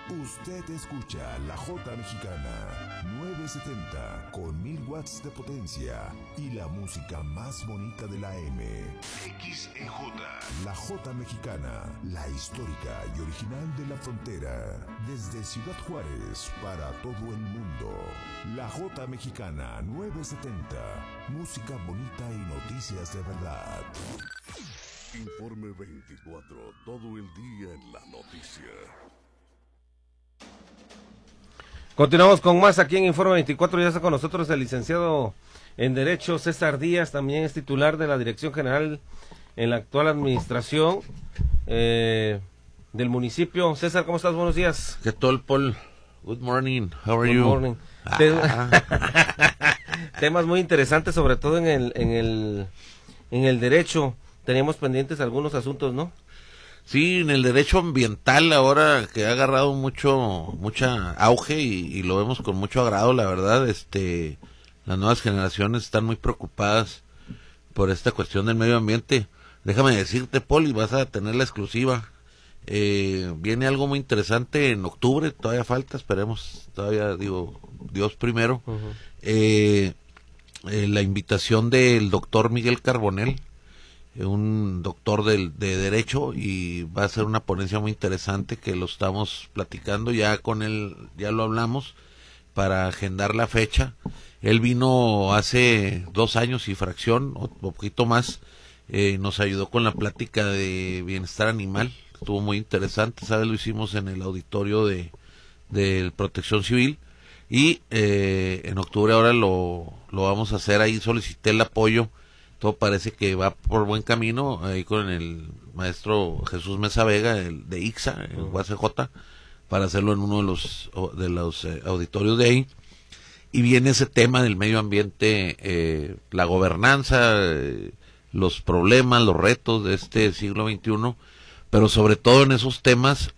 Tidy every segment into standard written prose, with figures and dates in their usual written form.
Usted escucha La Jota Mexicana 970 con 1000 watts de potencia y la música más bonita de la M. XEJ. La Jota Mexicana, la histórica y original de la frontera. Desde Ciudad Juárez para todo el mundo. La Jota Mexicana 970. Música bonita y noticias de verdad. Informe 24. Todo el día en la noticia. Continuamos con más aquí en Informe 24, ya está con nosotros el licenciado en Derecho César Díaz, también es titular de la Dirección General en la actual administración del municipio. César, ¿cómo estás? Buenos días. ¿Qué tal, Paul? Good morning, how are Good you? Morning. Temas muy interesantes, sobre todo en el derecho. Teníamos pendientes algunos asuntos, ¿no? Sí, en el derecho ambiental ahora que ha agarrado mucha auge y lo vemos con mucho agrado, la verdad, las nuevas generaciones están muy preocupadas por esta cuestión del medio ambiente. Déjame decirte, Paul, y vas a tener la exclusiva. Viene algo muy interesante en octubre, todavía falta, esperemos, todavía digo, Dios primero. La invitación del doctor Miguel Carbonell, un doctor de Derecho, y va a ser una ponencia muy interesante que lo estamos platicando, ya con él, ya lo hablamos, para agendar la fecha. Él vino hace 2 años y fracción, o poquito más, nos ayudó con la plática de bienestar animal, estuvo muy interesante, ¿sabes? Lo hicimos en el auditorio de Protección Civil, y en octubre ahora lo vamos a hacer ahí. Solicité el apoyo, todo parece que va por buen camino, ahí con el maestro Jesús Mesa Vega, de ICSA, en UACJ, para hacerlo en uno de los auditorios de ahí. Y viene ese tema del medio ambiente, la gobernanza, los problemas, los retos de este siglo XXI, pero sobre todo en esos temas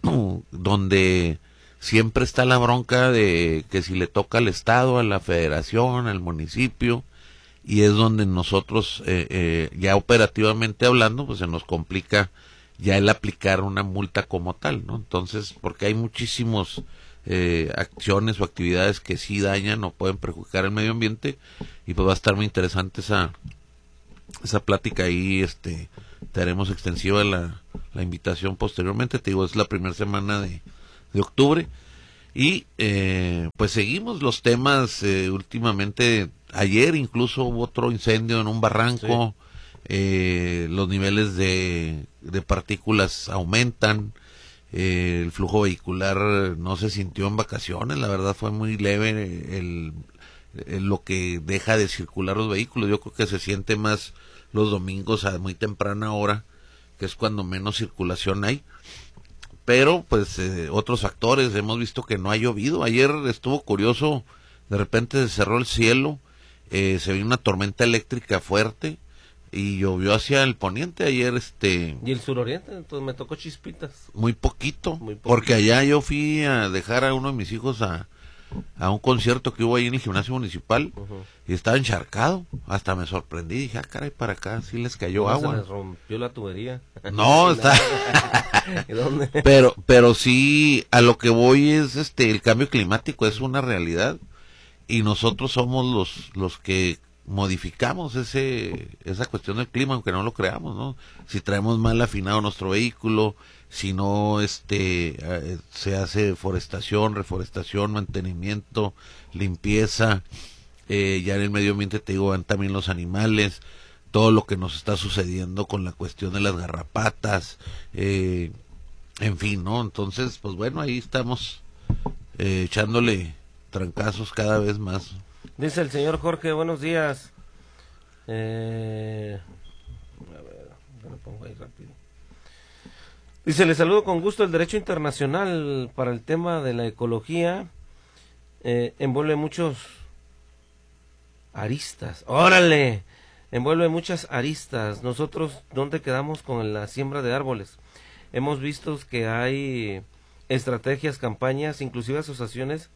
donde siempre está la bronca de que si le toca al Estado, a la Federación, al municipio, y es donde nosotros, ya operativamente hablando, pues se nos complica ya el aplicar una multa como tal, ¿no? Entonces, porque hay muchísimos acciones o actividades que sí dañan o pueden perjudicar el medio ambiente, y pues va a estar muy interesante esa plática ahí. Te haremos extensiva la invitación posteriormente, te digo, es la primera semana de octubre, y pues seguimos los temas. Últimamente, ayer incluso hubo otro incendio en un barranco. Sí. Los niveles de partículas aumentan, el flujo vehicular no se sintió en vacaciones, la verdad fue muy leve lo que deja de circular los vehículos. Yo creo que se siente más los domingos a muy temprana hora, que es cuando menos circulación hay. Pero pues otros factores, hemos visto que no ha llovido. Ayer estuvo curioso, de repente se cerró el cielo, se vino una tormenta eléctrica fuerte y llovió hacia el poniente ayer. ¿Y el suroriente? Entonces me tocó chispitas. Muy poquito, porque allá yo fui a dejar a uno de mis hijos a un concierto que hubo ahí en el gimnasio municipal, y estaba encharcado, hasta me sorprendí, dije, caray, para acá sí les cayó agua. Se les rompió la tubería. No, está... ¿Dónde? Pero sí, a lo que voy es, el cambio climático es una realidad, y nosotros somos los que modificamos esa cuestión del clima, aunque no lo creamos, ¿no? Si traemos mal afinado nuestro vehículo, si no se hace reforestación, mantenimiento, limpieza, ya en el medio ambiente, te digo, van también los animales, todo lo que nos está sucediendo con la cuestión de las garrapatas, en fin, ¿no? Entonces, pues bueno, ahí estamos echándole trancazos cada vez más. Dice el señor Jorge, buenos días. A ver, lo pongo ahí rápido. Dice, le saludo con gusto. El derecho internacional para el tema de la ecología envuelve muchos aristas. ¡Órale! Envuelve muchas aristas. Nosotros, ¿dónde quedamos con la siembra de árboles? Hemos visto que hay estrategias, campañas, inclusive asociaciones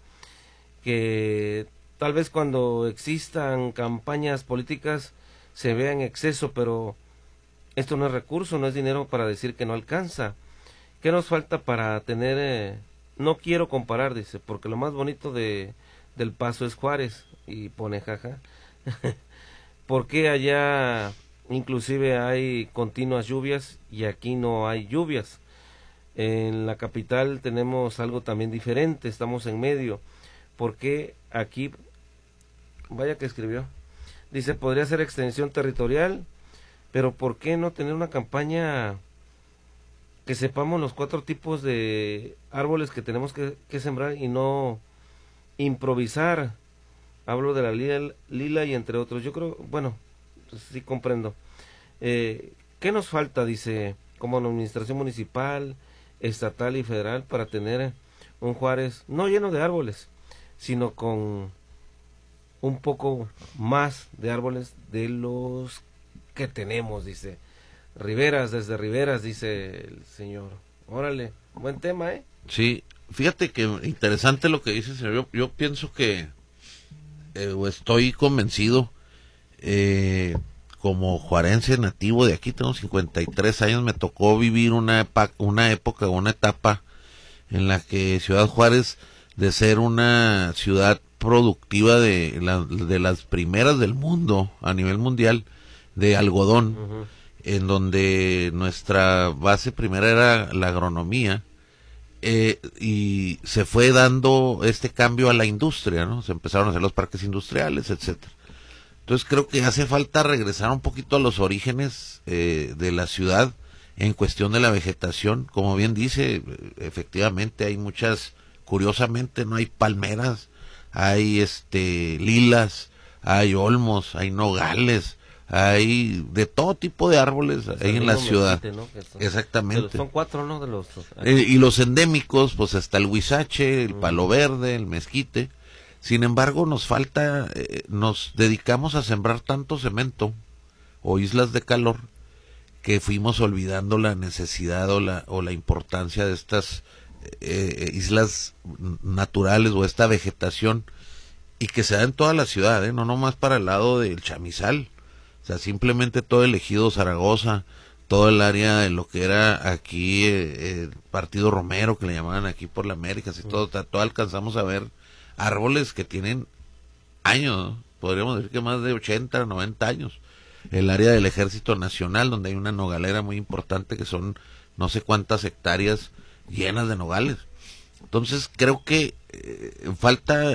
que tal vez cuando existan campañas políticas se vea en exceso, pero esto no es recurso, no es dinero para decir que no alcanza. ¿Qué nos falta para tener no quiero comparar, dice, porque lo más bonito del Paso es Juárez, y pone jaja. ¿Por qué allá inclusive hay continuas lluvias y aquí no hay lluvias? En la capital tenemos algo también diferente, estamos en medio. ¿Por qué aquí, vaya que escribió, dice, podría ser extensión territorial, pero ¿por qué no tener una campaña que sepamos los 4 tipos de árboles que tenemos que sembrar y no improvisar? Hablo de la lila y entre otros. Yo creo, bueno, sí comprendo. ¿Qué nos falta, dice, como administración municipal, estatal y federal, para tener un Juárez no lleno de árboles, sino con un poco más de árboles de los que tenemos? Dice Riveras, desde Riveras, dice el señor. Órale, buen tema, ¿eh? Sí, fíjate que interesante lo que dice, señor. Yo pienso que estoy convencido, como juarense nativo de aquí, tengo 53 años, me tocó vivir una etapa en la que Ciudad Juárez, de ser una ciudad productiva de las primeras del mundo, a nivel mundial, de algodón, en donde nuestra base primera era la agronomía, y se fue dando este cambio a la industria, ¿no? Se empezaron a hacer los parques industriales, etcétera. Entonces creo que hace falta regresar un poquito a los orígenes de la ciudad en cuestión de la vegetación. Como bien dice, efectivamente hay muchas, curiosamente no hay palmeras, hay lilas, hay olmos, hay nogales, hay de todo tipo de árboles ahí en la ciudad, ¿no? Exactamente. Son 4, ¿no? De los y los endémicos, pues está el huizache, el palo verde, el mezquite. Sin embargo, nos falta, nos dedicamos a sembrar tanto cemento o islas de calor que fuimos olvidando la necesidad o la importancia de estas islas naturales o esta vegetación, y que se da en toda la ciudad, no nomás para el lado del Chamizal. O sea, simplemente todo el ejido Zaragoza, todo el área de lo que era aquí el Partido Romero, que le llamaban aquí por la América, y todo alcanzamos a ver árboles que tienen años, ¿no? Podríamos decir que más de 80, 90 años. El área del Ejército Nacional, donde hay una nogalera muy importante, que son no sé cuántas hectáreas llenas de nogales. Entonces creo que falta